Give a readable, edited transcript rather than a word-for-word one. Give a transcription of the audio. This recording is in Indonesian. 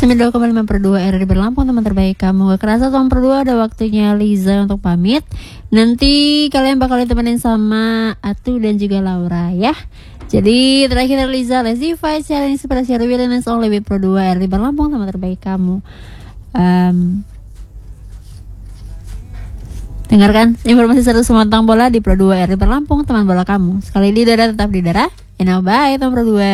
92,5/2 RRI Berlampung, teman terbaik kamu. Gak kerasa teman berdua ada waktunya Liza untuk pamit. Nanti kalian bakal ditemenin sama Atu dan juga Laura ya. Jadi terakhir dari Liza, let's divide, sharing, inspirasi, willingness only with Pro 2 RRI Berlampung, teman terbaik kamu. Dengarkan informasi seru semua tentang bola di Pro 2 RRI Berlampung, teman bola kamu. Sekali di darah tetap di darah. And now bye teman Pro 2.